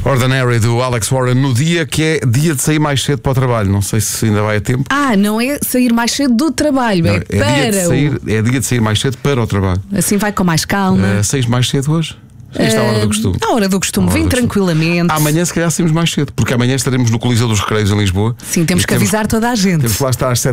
Ordinary do Alex Warren no dia que é dia de sair mais cedo para o trabalho. Não sei se ainda vai a tempo. Não é sair mais cedo do trabalho, Não, é para é dia de sair mais cedo para o trabalho. Assim vai com mais calma. Saís mais cedo hoje? Isto é a hora do costume. À hora do costume, vem tranquilamente. Amanhã se calhar saímos mais cedo, porque amanhã estaremos no Coliseu dos Recreios em Lisboa. Sim, temos que avisar toda a gente. Temos que lá estar às 7